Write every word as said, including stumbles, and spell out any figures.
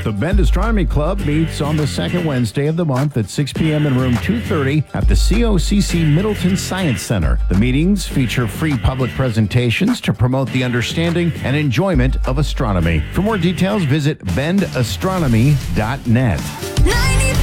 The Bend Astronomy Club meets on the second Wednesday of the month at six p.m. in room two thirty at the C O C C Middleton Science Center. The meetings feature free public presentations to promote the understanding and enjoyment of astronomy. For more details, visit bend astronomy dot net.